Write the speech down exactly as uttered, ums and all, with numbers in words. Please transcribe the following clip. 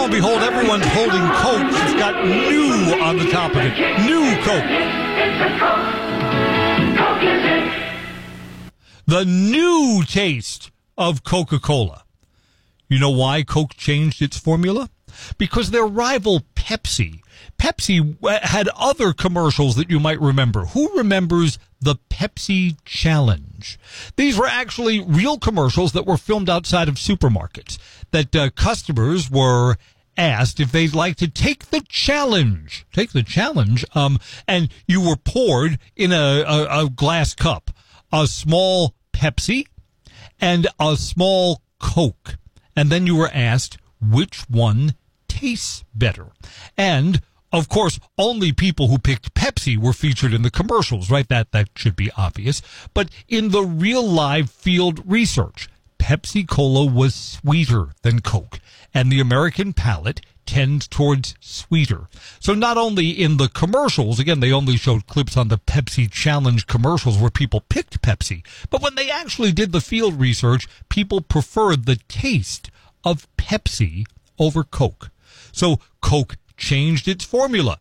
lo and behold, everyone's holding Cokes. It's got new on the top of it. New Coke. It's a Coke. Coke is it. The new taste of Coca-Cola. You know why Coke changed its formula? Because their rival Pepsi. Pepsi had other commercials that you might remember. Who remembers the Pepsi Challenge? These were actually real commercials that were filmed outside of supermarkets, that uh, customers were asked if they'd like to take the challenge. Take the challenge, um, and you were poured in a, a, a glass cup, a small Pepsi and a small Coke. And then you were asked which one tastes better. And of course, only people who picked Pepsi were featured in the commercials, right? That that should be obvious. But in the real live field research, Pepsi Cola was sweeter than Coke, and the American palate tends towards sweeter. So not only in the commercials, again, they only showed clips on the Pepsi Challenge commercials where people picked Pepsi, but when they actually did the field research, people preferred the taste of Pepsi over Coke. So Coke changed its formula.